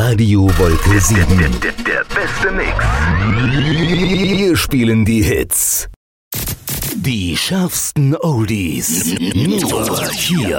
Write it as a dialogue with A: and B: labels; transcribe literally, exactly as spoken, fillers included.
A: Radio Wolke sieben.
B: Der, der, der beste Mix.
A: Wir spielen die Hits. Die schärfsten Oldies. Nur hier